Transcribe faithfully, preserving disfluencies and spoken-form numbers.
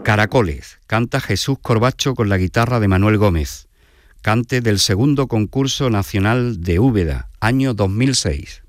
Caracoles, canta Jesús Corbacho con la guitarra de Manuel Gómez. Cante del segundo concurso nacional de Úbeda, año dos mil seis.